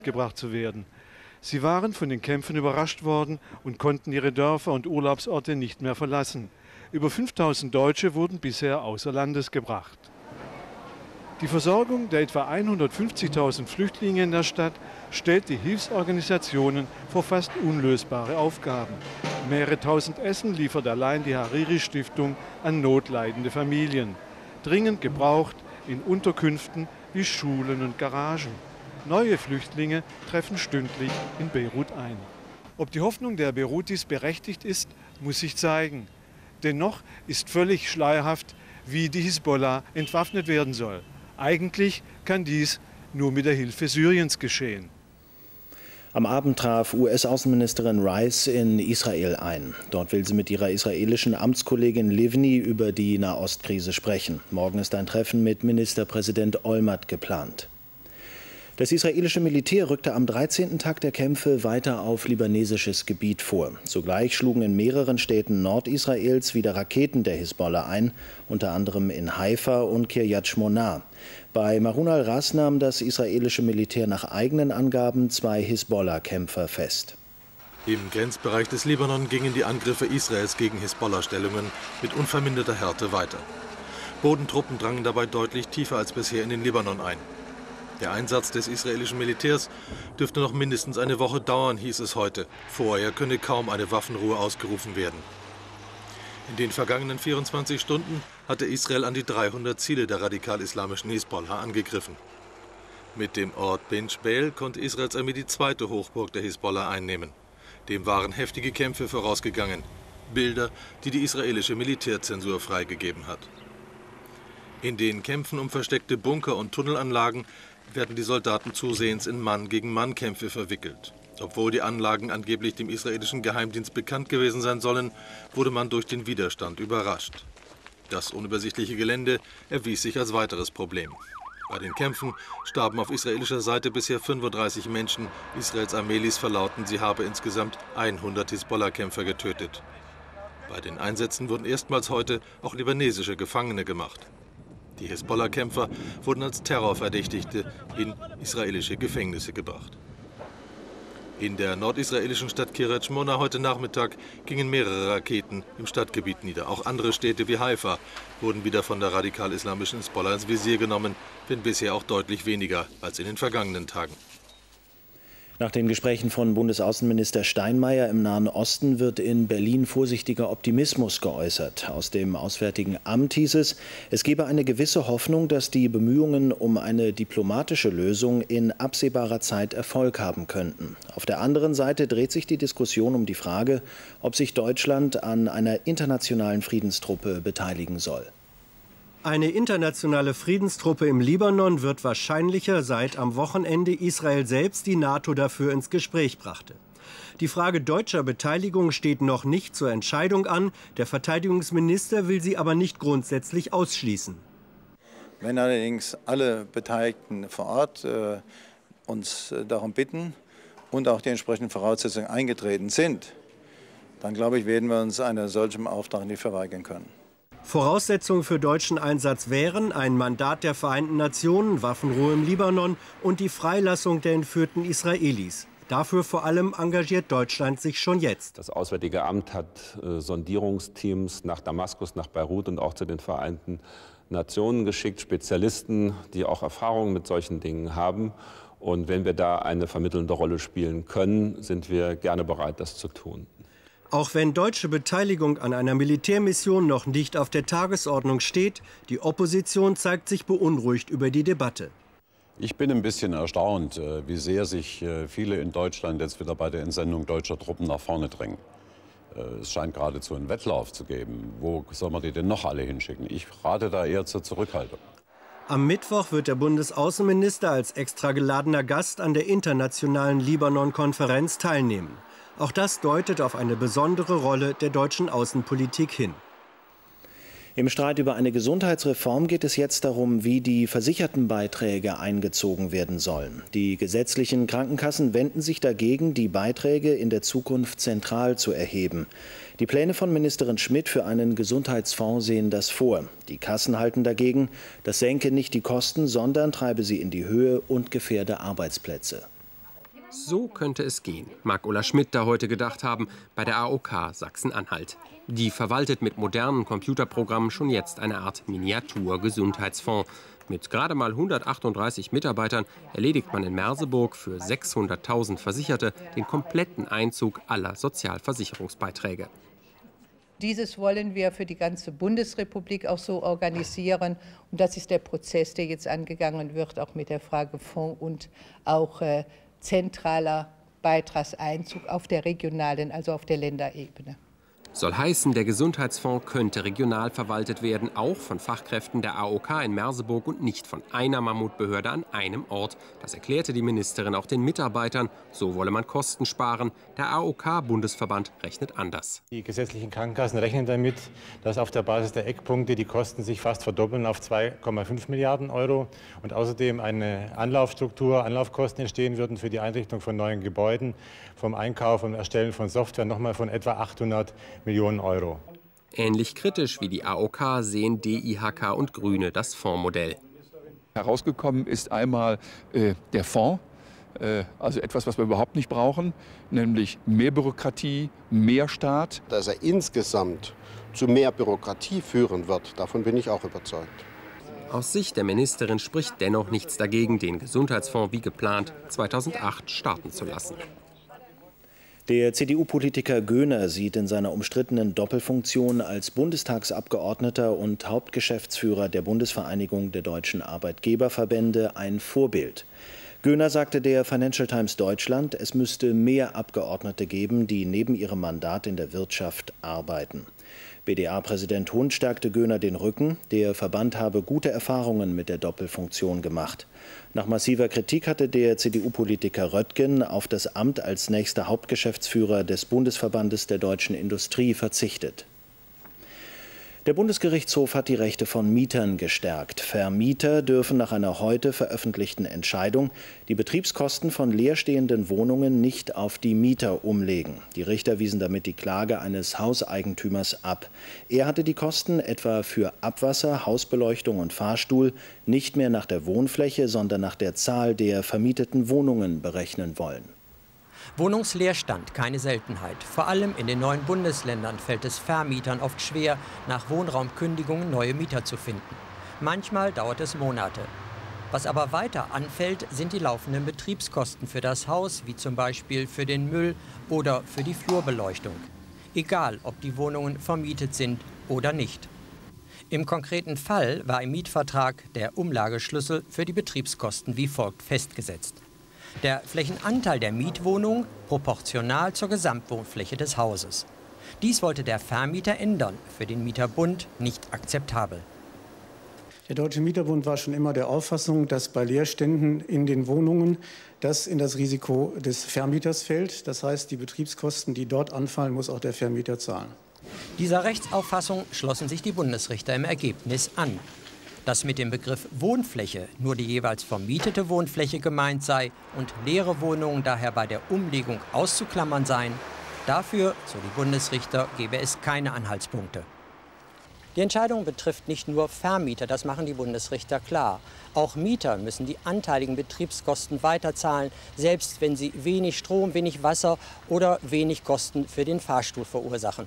gebracht zu werden. Sie waren von den Kämpfen überrascht worden und konnten ihre Dörfer und Urlaubsorte nicht mehr verlassen. Über 5000 Deutsche wurden bisher außer Landes gebracht. Die Versorgung der etwa 150.000 Flüchtlinge in der Stadt stellt die Hilfsorganisationen vor fast unlösbare Aufgaben. Mehrere tausend Essen liefert allein die Hariri-Stiftung an notleidende Familien. Dringend gebraucht in Unterkünften wie Schulen und Garagen. Neue Flüchtlinge treffen stündlich in Beirut ein. Ob die Hoffnung der Beirutis berechtigt ist, muss sich zeigen. Dennoch ist völlig schleierhaft, wie die Hisbollah entwaffnet werden soll. Eigentlich kann dies nur mit der Hilfe Syriens geschehen. Am Abend traf US-Außenministerin Rice in Israel ein. Dort will sie mit ihrer israelischen Amtskollegin Livni über die Nahostkrise sprechen. Morgen ist ein Treffen mit Ministerpräsident Olmert geplant. Das israelische Militär rückte am 13. Tag der Kämpfe weiter auf libanesisches Gebiet vor. Zugleich schlugen in mehreren Städten Nordisraels wieder Raketen der Hisbollah ein, unter anderem in Haifa und Kiryat Shmona. Bei Maroun al-Ras nahm das israelische Militär nach eigenen Angaben 2 Hisbollah-Kämpfer fest. Im Grenzbereich des Libanon gingen die Angriffe Israels gegen Hisbollah-Stellungen mit unverminderter Härte weiter. Bodentruppen drangen dabei deutlich tiefer als bisher in den Libanon ein. Der Einsatz des israelischen Militärs dürfte noch mindestens eine Woche dauern, hieß es heute. Vorher könne kaum eine Waffenruhe ausgerufen werden. In den vergangenen 24 Stunden hatte Israel an die 300 Ziele der radikal-islamischen Hisbollah angegriffen. Mit dem Ort Ben Jbeil konnte Israels Armee die zweite Hochburg der Hisbollah einnehmen. Dem waren heftige Kämpfe vorausgegangen. Bilder, die die israelische Militärzensur freigegeben hat. In den Kämpfen um versteckte Bunker und Tunnelanlagen werden die Soldaten zusehends in Mann-gegen-Mann-Kämpfe verwickelt. Obwohl die Anlagen angeblich dem israelischen Geheimdienst bekannt gewesen sein sollen, wurde man durch den Widerstand überrascht. Das unübersichtliche Gelände erwies sich als weiteres Problem. Bei den Kämpfen starben auf israelischer Seite bisher 35 Menschen. Israels Armee ließ verlauten, sie habe insgesamt 100 Hisbollah-Kämpfer getötet. Bei den Einsätzen wurden erstmals heute auch libanesische Gefangene gemacht. Die Hisbollah-Kämpfer wurden als Terrorverdächtigte in israelische Gefängnisse gebracht. In der nordisraelischen Stadt Kiryat Shmona heute Nachmittag gingen mehrere Raketen im Stadtgebiet nieder. Auch andere Städte wie Haifa wurden wieder von der radikal-islamischen Hisbollah ins Visier genommen, wenn bisher auch deutlich weniger als in den vergangenen Tagen. Nach den Gesprächen von Bundesaußenminister Steinmeier im Nahen Osten wird in Berlin vorsichtiger Optimismus geäußert. Aus dem Auswärtigen Amt hieß es gebe eine gewisse Hoffnung, dass die Bemühungen um eine diplomatische Lösung in absehbarer Zeit Erfolg haben könnten. Auf der anderen Seite dreht sich die Diskussion um die Frage, ob sich Deutschland an einer internationalen Friedenstruppe beteiligen soll. Eine internationale Friedenstruppe im Libanon wird wahrscheinlicher, seit am Wochenende Israel selbst die NATO dafür ins Gespräch brachte. Die Frage deutscher Beteiligung steht noch nicht zur Entscheidung an. Der Verteidigungsminister will sie aber nicht grundsätzlich ausschließen. Wenn allerdings alle Beteiligten vor Ort uns darum bitten und auch die entsprechenden Voraussetzungen eingetreten sind, dann glaube ich, werden wir uns einem solchen Auftrag nicht verweigern können. Voraussetzungen für deutschen Einsatz wären ein Mandat der Vereinten Nationen, Waffenruhe im Libanon und die Freilassung der entführten Israelis. Dafür vor allem engagiert Deutschland sich schon jetzt. Das Auswärtige Amt hat Sondierungsteams nach Damaskus, nach Beirut und auch zu den Vereinten Nationen geschickt, Spezialisten, die auch Erfahrung mit solchen Dingen haben. Und wenn wir da eine vermittelnde Rolle spielen können, sind wir gerne bereit, das zu tun. Auch wenn deutsche Beteiligung an einer Militärmission noch nicht auf der Tagesordnung steht, die Opposition zeigt sich beunruhigt über die Debatte. Ich bin ein bisschen erstaunt, wie sehr sich viele in Deutschland jetzt wieder bei der Entsendung deutscher Truppen nach vorne drängen. Es scheint geradezu einen Wettlauf zu geben. Wo soll man die denn noch alle hinschicken? Ich rate da eher zur Zurückhaltung. Am Mittwoch wird der Bundesaußenminister als extra geladener Gast an der internationalen Libanon-Konferenz teilnehmen. Auch das deutet auf eine besondere Rolle der deutschen Außenpolitik hin. Im Streit über eine Gesundheitsreform geht es jetzt darum, wie die Versichertenbeiträge eingezogen werden sollen. Die gesetzlichen Krankenkassen wenden sich dagegen, die Beiträge in der Zukunft zentral zu erheben. Die Pläne von Ministerin Schmidt für einen Gesundheitsfonds sehen das vor. Die Kassen halten dagegen, das senke nicht die Kosten, sondern treibe sie in die Höhe und gefährde Arbeitsplätze. So könnte es gehen, mag Ulla Schmidt da heute gedacht haben, bei der AOK Sachsen-Anhalt. Die verwaltet mit modernen Computerprogrammen schon jetzt eine Art Miniatur-Gesundheitsfonds. Mit gerade mal 138 Mitarbeitern erledigt man in Merseburg für 600.000 Versicherte den kompletten Einzug aller Sozialversicherungsbeiträge. Dieses wollen wir für die ganze Bundesrepublik auch so organisieren. Und das ist der Prozess, der jetzt angegangen wird, auch mit der Frage Fonds und auch zentraler Beitragseinzug auf der regionalen, also auf der Länderebene. Soll heißen, der Gesundheitsfonds könnte regional verwaltet werden, auch von Fachkräften der AOK in Merseburg und nicht von einer Mammutbehörde an einem Ort. Das erklärte die Ministerin auch den Mitarbeitern. So wolle man Kosten sparen. Der AOK-Bundesverband rechnet anders. Die gesetzlichen Krankenkassen rechnen damit, dass auf der Basis der Eckpunkte die Kosten sich fast verdoppeln auf 2,5 Milliarden Euro und außerdem eine Anlaufkosten entstehen würden für die Einrichtung von neuen Gebäuden, vom Einkauf und Erstellen von Software nochmal von etwa 800 Millionen Euro. Ähnlich kritisch wie die AOK sehen DIHK und Grüne das Fondsmodell. Herausgekommen ist einmal der Fonds, also etwas, was wir überhaupt nicht brauchen, nämlich mehr Bürokratie, mehr Staat. Dass er insgesamt zu mehr Bürokratie führen wird, davon bin ich auch überzeugt. Aus Sicht der Ministerin spricht dennoch nichts dagegen, den Gesundheitsfonds wie geplant 2008 starten zu lassen. Der CDU-Politiker Göhner sieht in seiner umstrittenen Doppelfunktion als Bundestagsabgeordneter und Hauptgeschäftsführer der Bundesvereinigung der deutschen Arbeitgeberverbände ein Vorbild. Göhner sagte der Financial Times Deutschland, es müsste mehr Abgeordnete geben, die neben ihrem Mandat in der Wirtschaft arbeiten. BDA-Präsident Hund stärkte Göhner den Rücken. Der Verband habe gute Erfahrungen mit der Doppelfunktion gemacht. Nach massiver Kritik hatte der CDU-Politiker Röttgen auf das Amt als nächster Hauptgeschäftsführer des Bundesverbandes der deutschen Industrie verzichtet. Der Bundesgerichtshof hat die Rechte von Mietern gestärkt. Vermieter dürfen nach einer heute veröffentlichten Entscheidung die Betriebskosten von leerstehenden Wohnungen nicht auf die Mieter umlegen. Die Richter wiesen damit die Klage eines Hauseigentümers ab. Er hatte die Kosten etwa für Abwasser, Hausbeleuchtung und Fahrstuhl nicht mehr nach der Wohnfläche, sondern nach der Zahl der vermieteten Wohnungen berechnen wollen. Wohnungsleerstand keine Seltenheit. Vor allem in den neuen Bundesländern fällt es Vermietern oft schwer, nach Wohnraumkündigungen neue Mieter zu finden. Manchmal dauert es Monate. Was aber weiter anfällt, sind die laufenden Betriebskosten für das Haus, wie zum Beispiel für den Müll oder für die Flurbeleuchtung. Egal, ob die Wohnungen vermietet sind oder nicht. Im konkreten Fall war im Mietvertrag der Umlageschlüssel für die Betriebskosten wie folgt festgesetzt. Der Flächenanteil der Mietwohnung proportional zur Gesamtwohnfläche des Hauses. Dies wollte der Vermieter ändern, für den Mieterbund nicht akzeptabel. Der Deutsche Mieterbund war schon immer der Auffassung, dass bei Leerständen in den Wohnungen das in das Risiko des Vermieters fällt. Das heißt, die Betriebskosten, die dort anfallen, muss auch der Vermieter zahlen. Dieser Rechtsauffassung schlossen sich die Bundesrichter im Ergebnis an. Dass mit dem Begriff Wohnfläche nur die jeweils vermietete Wohnfläche gemeint sei und leere Wohnungen daher bei der Umlegung auszuklammern seien, dafür, so die Bundesrichter, gebe es keine Anhaltspunkte. Die Entscheidung betrifft nicht nur Vermieter, das machen die Bundesrichter klar. Auch Mieter müssen die anteiligen Betriebskosten weiterzahlen, selbst wenn sie wenig Strom, wenig Wasser oder wenig Kosten für den Fahrstuhl verursachen.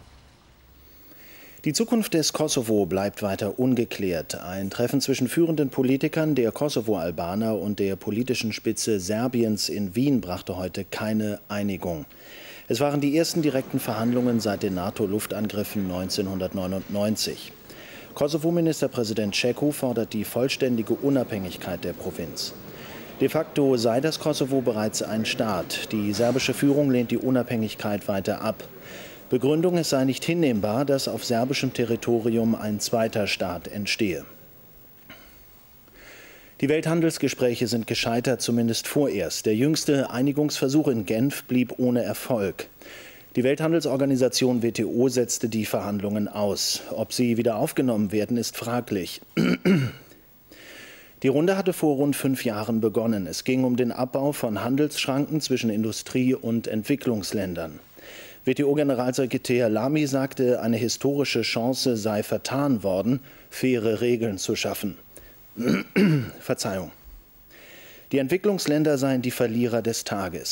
Die Zukunft des Kosovo bleibt weiter ungeklärt. Ein Treffen zwischen führenden Politikern der Kosovo-Albaner und der politischen Spitze Serbiens in Wien brachte heute keine Einigung. Es waren die ersten direkten Verhandlungen seit den NATO-Luftangriffen 1999. Kosovo-Ministerpräsident Šeku fordert die vollständige Unabhängigkeit der Provinz. De facto sei das Kosovo bereits ein Staat. Die serbische Führung lehnt die Unabhängigkeit weiter ab. Begründung, es sei nicht hinnehmbar, dass auf serbischem Territorium ein zweiter Staat entstehe. Die Welthandelsgespräche sind gescheitert, zumindest vorerst. Der jüngste Einigungsversuch in Genf blieb ohne Erfolg. Die Welthandelsorganisation WTO setzte die Verhandlungen aus. Ob sie wieder aufgenommen werden, ist fraglich. Die Runde hatte vor rund 5 Jahren begonnen. Es ging um den Abbau von Handelsschranken zwischen Industrie- und Entwicklungsländern. WTO-Generalsekretär Lamy sagte, eine historische Chance sei vertan worden, faire Regeln zu schaffen. Verzeihung. Die Entwicklungsländer seien die Verlierer des Tages.